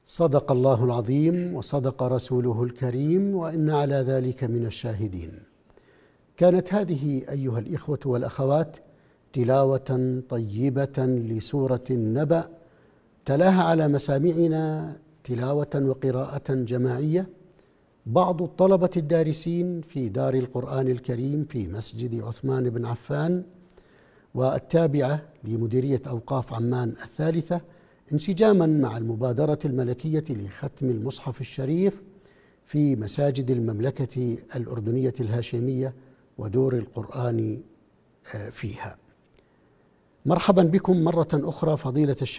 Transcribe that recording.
صدق الله العظيم وصدق رسوله الكريم وإن على ذلك من الشاهدين. كانت هذه أيها الإخوة والأخوات تلاوة طيبة لسورة النبأ تلاها على مسامعنا تلاوة وقراءة جماعية بعض الطلبة الدارسين في دار القرآن الكريم في مسجد عثمان بن عفان والتابعة لمديرية أوقاف عمان الثالثة، انسجاما مع المبادرة الملكية لختم المصحف الشريف في مساجد المملكة الأردنية الهاشمية ودور القرآن فيها. مرحبا بكم مرة أخرى فضيلة الشيخ